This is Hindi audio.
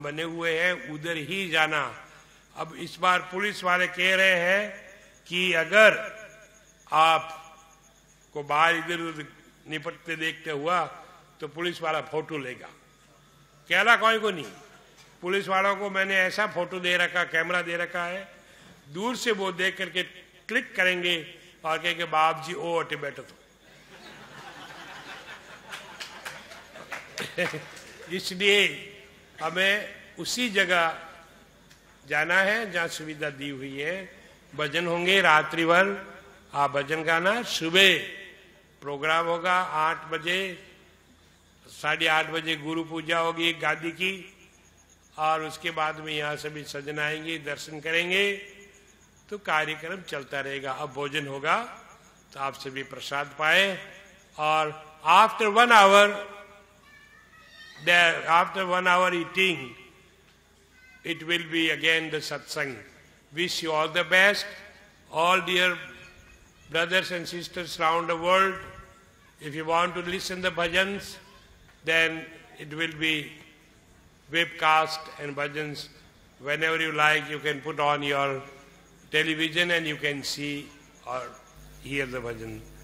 बने हुए हैं उधर ही जाना। अब इस बार पुलिस वाले कह रहे हैं कि अगर आपको बाहर इधर उधर निपटते देखते हुआ तो पुलिस वाला फोटो लेगा। कहला कोई को नहीं, पुलिस वालों को मैंने ऐसा फोटो दे रखा, कैमरा दे रखा है, दूर से वो देख करके क्लिक करेंगे और कहेंगे बाप जी ओ अटे बैठो तो। इसलिए हमें उसी जगह जाना है जहां सुविधा दी हुई है। भजन होंगे रात्रि भर, आप भजन गाना। सुबह प्रोग्राम होगा 8 बजे, 8:30 बजे गुरु पूजा होगी गादी की, और उसके बाद में यहाँ सभी सज्जन आएंगे, दर्शन करेंगे, तो कार्यक्रम चलता रहेगा। अब भोजन होगा तो आप सभी प्रसाद पाए, और after 1 hour eating, it will be again the satsang. Wish you all the best, all dear brothers and sisters around the world. If you want to listen the bhajans, then it will be webcast and bhajans. Whenever you like, you can put on your television and you can see or hear the bhajan.